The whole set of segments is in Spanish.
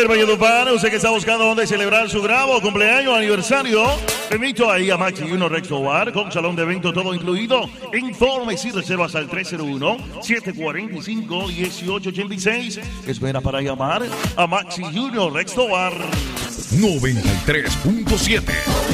ver, Valledupar, usted que está buscando dónde celebrar su grado, cumpleaños, aniversario, te invito ahí a Maxi Junior Resto Bar, con salón de evento todo incluido. Informes y reservas al 301-745-1886. Espera para llamar a Maxi Junior Resto Bar. 93.7.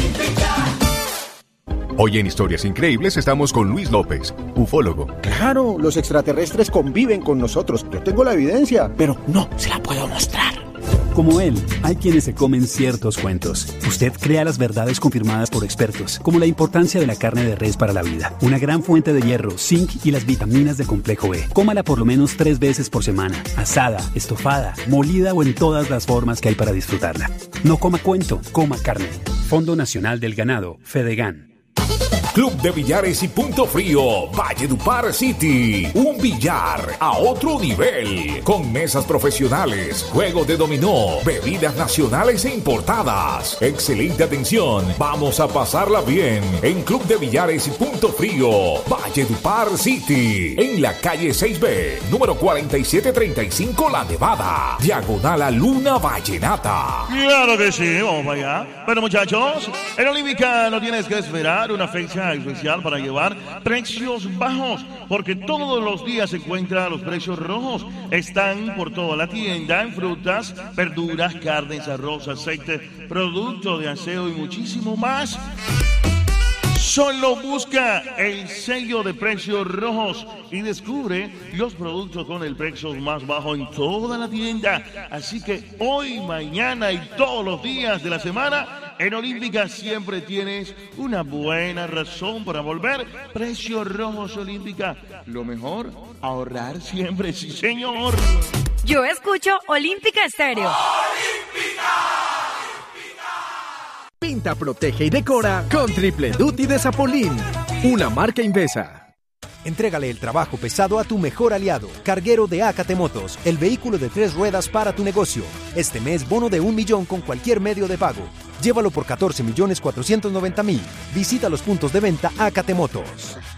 Hoy en Historias Increíbles estamos con Luis López, ufólogo. Claro, los extraterrestres conviven con nosotros. Yo tengo la evidencia, pero no se la puedo mostrar. Como él, hay quienes se comen ciertos cuentos. Usted crea las verdades confirmadas por expertos, como la importancia de la carne de res para la vida, una gran fuente de hierro, zinc y las vitaminas de complejo B. Cómala por lo menos 3 veces por semana, asada, estofada, molida o en todas las formas que hay para disfrutarla. No coma cuento, coma carne. Fondo Nacional del Ganado, Fedegan. Club de Billares y Punto Frío, Valledupar City. Un billar a otro nivel. Con mesas profesionales, juegos de dominó, bebidas nacionales e importadas. Excelente atención. Vamos a pasarla bien en Club de Billares y Punto Frío, Valledupar City. En la calle 6B, número 4735 La Nevada. Diagonal a Luna Vallenata. Claro que sí, vamos para allá. Bueno, muchachos, en Olímpica no tienes que esperar una fecha especial para llevar precios bajos, porque todos los días se encuentran los precios rojos. Están por toda la tienda en frutas, verduras, carnes, arroz, aceite, productos de aseo y muchísimo más. Solo busca el sello de precios rojos y descubre los productos con el precio más bajo en toda la tienda. Así que hoy, mañana y todos los días de la semana, en Olímpica siempre tienes una buena razón para volver. Precios rojos Olímpica. Lo mejor, ahorrar siempre, sí señor. Yo escucho Olímpica Estéreo. Pinta, protege y decora con Triple Duty de Zapolín, una marca Invesa. Entrégale el trabajo pesado a tu mejor aliado, Carguero de Acate Motos, el vehículo de 3 ruedas para tu negocio. Este mes, bono de $1 millón con cualquier medio de pago. Llévalo por 14.490.000. Visita los puntos de venta Acate Motos.